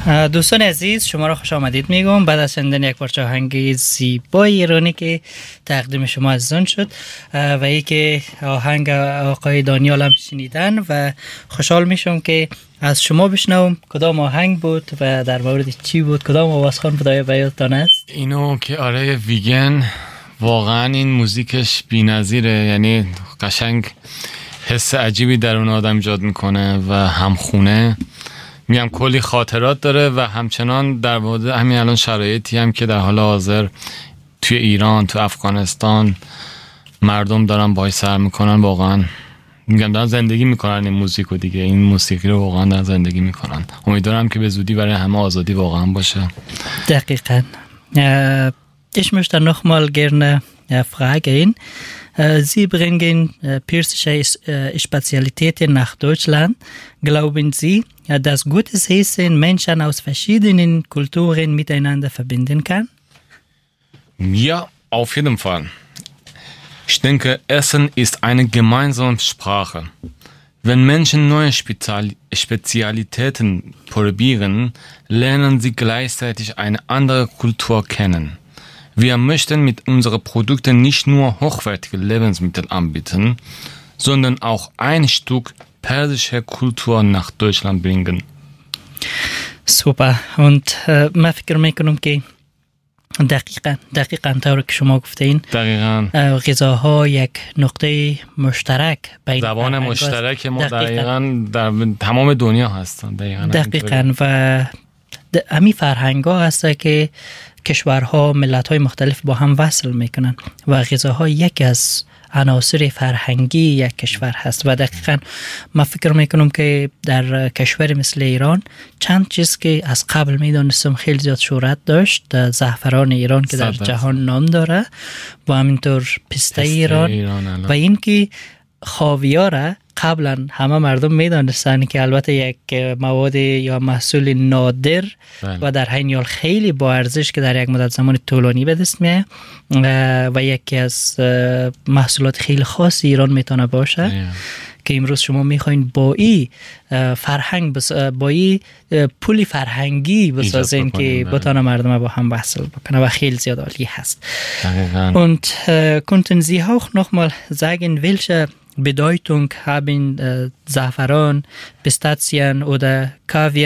دوستان عزیز، شما را خوش آمدید میگم بعد از شنیدن یک پارچه آهنگ زیبای ایرانی که تقدیم شما عزیزان شد و ای که آهنگ آقای دانیال هم شنیدن و خوشحال میشم که از شما بشنوم کدام آهنگ بود و در مورد چی بود، کدام آوازخوان بود آیا بیادتان است؟ اینو که آره ویگن واقعا این موزیکش بی‌نظیره، یعنی قشنگ حس عجیبی در اون آدم ایجاد میکنه و همخونه میگم کلی خاطرات داره و همچنان در مورد همین الان شرایطی هم که در حال حاضر توی ایران، تو افغانستان مردم دارن باهاش سر میکنن، واقعا میگم دارن زندگی میکنن این موزیک و دیگه این موسیقی رو واقعا دارن زندگی میکنن. امیدوارم که به زودی برای همه آزادی واقعا باشه. دقیقاً. Ich möchte nochmal gerne fragen, Sie bringen persische Spezialitäten nach Deutschland. Glauben Sie, dass gutes Essen Menschen aus verschiedenen Kulturen miteinander verbinden kann? Ja, auf jeden Fall. Ich denke, Essen ist eine gemeinsame Sprache. Wenn Menschen neue Spezialitäten probieren, lernen sie gleichzeitig eine andere Kultur kennen. Wir möchten mit unseren Produkten nicht nur hochwertige Lebensmittel anbieten, sondern auch ein Stück persische Kultur nach Deutschland bringen. Super. Und ما فکر میکنم که دقیقاً طور که شما گفتین غذاها یک نقطه مشترک بین زبان مشترک ما دقیقاً در تمام دنیا هستن. دقیقاً و همین فرهنگ ها هست که کشورها ملت‌های مختلف با هم وصل میکنن و غذاها یکی از عناصر فرهنگی یک کشور هست و دقیقاً من فکر میکنم که در کشور مثل ایران چند چیز که از قبل میدانستم خیلی زیاد شهرت داشت، زعفران ایران که در جهان نام داره و همینطور پسته ایران و این که خاویاره قبلا همه مردم میدانستن که البته یک مواد یا محصول نادر و در حین حال خیلی با ارزش که در یک مدت زمان طولانی به دست میاد و یکی از محصولات خیلی خاص ایران میتونه باشه که امروز شما میخواین با این فرهنگ با این پولی فرهنگی بسازین که بتونه مردم با هم وصل بکنه و خیلی زیاد عالی هست. Und könnten Sie auch nochmal sagen, welche Bedeutung haben Saffran, Pistazien oder Kaviar